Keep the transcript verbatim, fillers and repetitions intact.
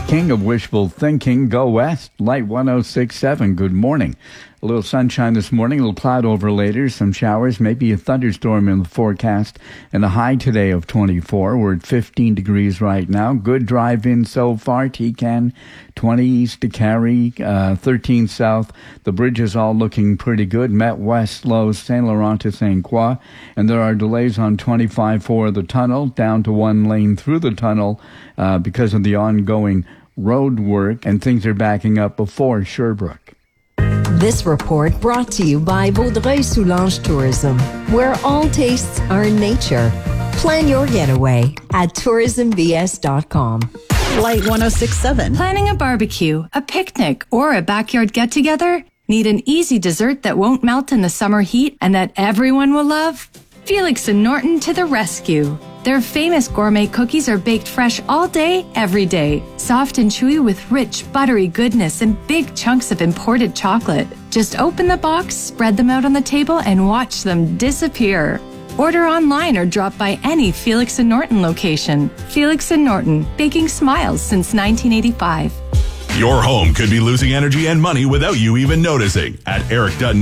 king of wishful thinking. Go west. Light one oh six point seven. Good morning. A little sunshine this morning, a little cloud over later, some showers, maybe a thunderstorm in the forecast, and a high today of twenty-four. We're at fifteen degrees right now. Good drive-in so far. T-Can, twenty east to Carrie, uh, thirteen south. The bridge is all looking pretty good. Met West slows Saint Laurent to Saint Croix, and there are delays on twenty-five for the tunnel, down to one lane through the tunnel uh, because of the ongoing road work, and things are backing up before Sherbrooke. This report brought to you by Vaudreuil-Soulanges Tourism, where all tastes are in nature. Plan your getaway at tourism v s dot com. Light one oh six point seven. Planning a barbecue, a picnic, or a backyard get-together? Need an easy dessert that won't melt in the summer heat and that everyone will love? Felix and Norton to the rescue. Their famous gourmet cookies are baked fresh all day, every day. Soft and chewy with rich, buttery goodness and big chunks of imported chocolate. Just open the box, spread them out on the table, and watch them disappear. Order online or drop by any Felix and Norton location. Felix and Norton, baking smiles since nineteen eighty-five. Your home could be losing energy and money without you even noticing. At Eric Dutton